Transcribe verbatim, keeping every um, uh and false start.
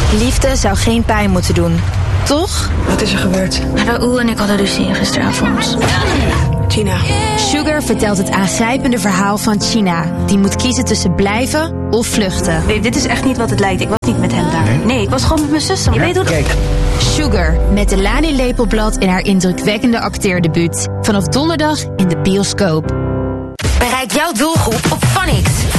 Liefde zou geen pijn moeten doen, toch? Wat is er gebeurd? Raoul en ik hadden ruzie gisteravond. China. Sugar vertelt het aangrijpende verhaal van China. Die moet kiezen tussen blijven of vluchten. Nee, dit is echt niet wat het lijkt. Ik was niet met hem daar. Nee, nee ik was gewoon met mijn zussen. Je weet hoe dat... Kijk. Sugar, met Lani Lepelblad in haar indrukwekkende acteerdebuut. Vanaf donderdag in de bioscoop. Bereik jouw doelgroep op Phonics.